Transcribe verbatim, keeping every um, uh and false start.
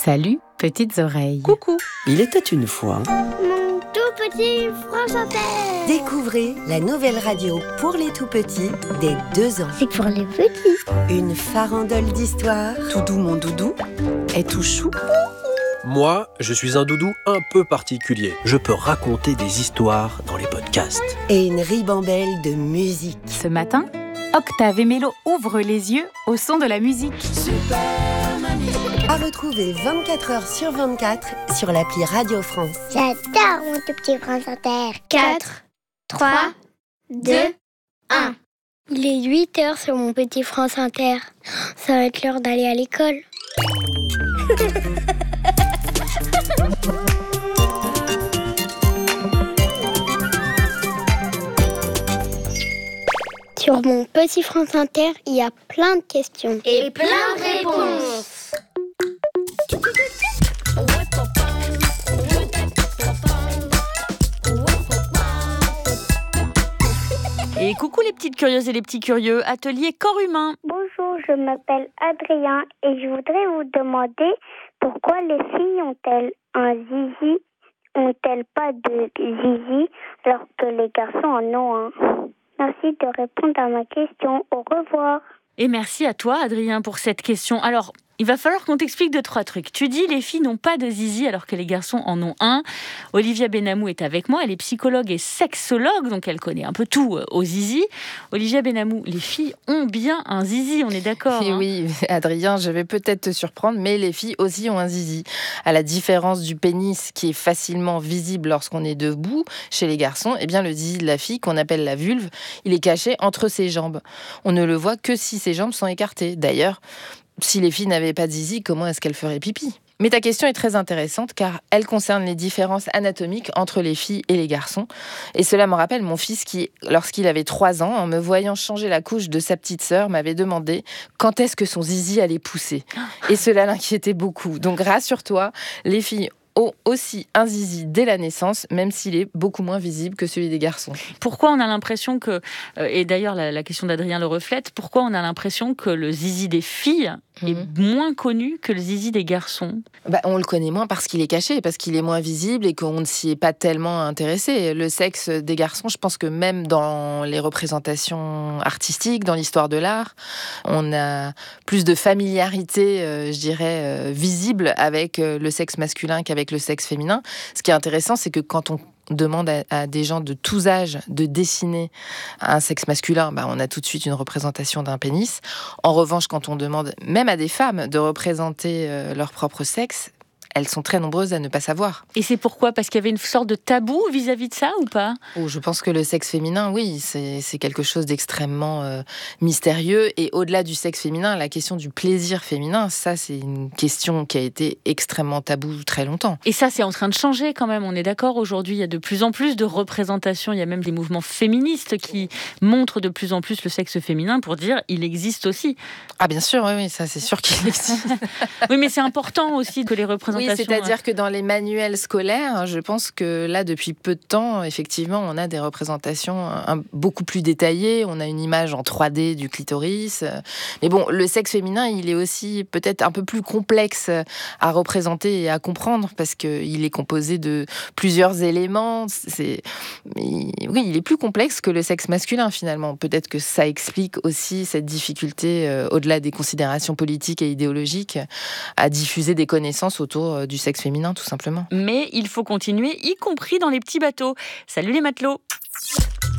Salut, petites oreilles. Coucou. Il était une fois... Mon tout petit France Inter. Découvrez la nouvelle radio pour les tout petits dès deux ans. C'est pour les petits. Une farandole d'histoires. Doudou mon doudou est tout chou. Moi, je suis un doudou un peu particulier. Je peux raconter des histoires dans les podcasts. Et une ribambelle de musique. Ce matin, Octave et Mélo ouvrent les yeux au son de la musique. Super Mamie. À retrouver vingt-quatre heures sur vingt-quatre sur l'appli Radio France. J'adore mon tout petit France Inter. quatre, trois, deux, un. Il est huit heures sur mon petit France Inter. Ça va être l'heure d'aller à l'école. Sur mon petit France Inter, il y a plein de questions. Et plein de réponses. Et coucou les petites curieuses et les petits curieux, atelier corps humain. Bonjour, je m'appelle Adrien et je voudrais vous demander pourquoi les filles ont-elles un zizi, ont-elles pas de zizi alors que les garçons en ont un. Merci de répondre à ma question. Au revoir. Et merci à toi Adrien pour cette question. Alors, il va falloir qu'on t'explique deux, trois trucs. Tu dis les filles n'ont pas de zizi alors que les garçons en ont un. Olivia Benamou est avec moi, elle est psychologue et sexologue, donc elle connaît un peu tout au zizi. Olivia Benamou, les filles ont bien un zizi, on est d'accord Et hein? oui, Adrien, je vais peut-être te surprendre, mais les filles aussi ont un zizi. À la différence du pénis qui est facilement visible lorsqu'on est debout, chez les garçons, eh bien le zizi de la fille, qu'on appelle la vulve, il est caché entre ses jambes. On ne le voit que si ses jambes sont écartées. D'ailleurs, si les filles n'avaient pas de zizi, comment est-ce qu'elles feraient pipi ? Mais ta question est très intéressante car elle concerne les différences anatomiques entre les filles et les garçons. Et cela me rappelle mon fils qui, lorsqu'il avait trois ans, en me voyant changer la couche de sa petite sœur, m'avait demandé quand est-ce que son zizi allait pousser. Et cela l'inquiétait beaucoup. Donc rassure-toi, les filles ont aussi un zizi dès la naissance, même s'il est beaucoup moins visible que celui des garçons. Pourquoi on a l'impression que, euh, et d'ailleurs la, la question d'Adrien le reflète, pourquoi on a l'impression que le zizi des filles mmh. est moins connu que le zizi des garçons ? Bah, on le connaît moins parce qu'il est caché, parce qu'il est moins visible et qu'on ne s'y est pas tellement intéressé. Le sexe des garçons, je pense que même dans les représentations artistiques, dans l'histoire de l'art, on a plus de familiarité, euh, je dirais, euh, visible avec euh, le sexe masculin qu'avec le sexe féminin. Ce qui est intéressant, c'est que quand on demande à, à des gens de tous âges de dessiner un sexe masculin, bah on a tout de suite une représentation d'un pénis. En revanche, quand on demande même à des femmes de représenter euh, leur propre sexe, elles sont très nombreuses à ne pas savoir. Et c'est pourquoi ? Parce qu'il y avait une sorte de tabou vis-à-vis de ça ou pas ? Oh, je pense que le sexe féminin, oui, c'est, c'est quelque chose d'extrêmement euh, mystérieux. Et au-delà du sexe féminin, la question du plaisir féminin, ça, c'est une question qui a été extrêmement taboue très longtemps. Et ça, c'est en train de changer quand même, on est d'accord. Aujourd'hui, il y a de plus en plus de représentations. Il y a même des mouvements féministes qui montrent de plus en plus le sexe féminin pour dire il existe aussi. Ah bien sûr, oui, oui, ça c'est sûr qu'il existe. Oui, mais c'est important aussi que les représentations... Oui, c'est-à-dire que dans les manuels scolaires, je pense que là, depuis peu de temps, effectivement, on a des représentations un, beaucoup plus détaillées. On a une image en trois D du clitoris. Mais bon, le sexe féminin, il est aussi peut-être un peu plus complexe à représenter et à comprendre parce qu'il est composé de plusieurs éléments. C'est... Oui, il est plus complexe que le sexe masculin, finalement. Peut-être que ça explique aussi cette difficulté, euh, au-delà des considérations politiques et idéologiques, à diffuser des connaissances autour du sexe féminin, tout simplement. Mais il faut continuer, y compris dans les petits bateaux. Salut les matelots!